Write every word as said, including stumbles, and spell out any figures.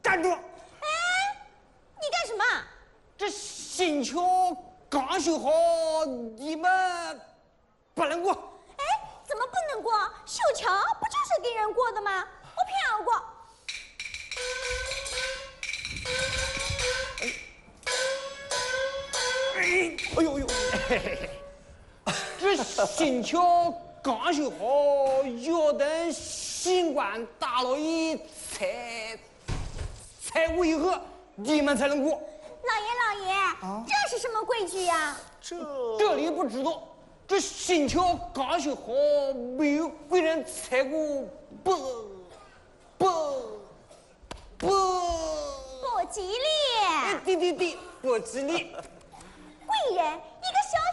站住！ 哎，你干什么？ 这新桥刚修好，你们不能过。 哎，怎么不能过？修桥不就是给人过的吗？我偏要过。 哎，哎呦呦！嘿嘿嘿，这新桥刚修好，要等新官大老爷才才维和，你们才能过。 老爷，老爷，啊、这是什么规矩呀？ 这这里不知道，这新桥刚修好，没有贵人踩过，不不不不吉利。 哎，对对对，不吉利。 贵人，一个小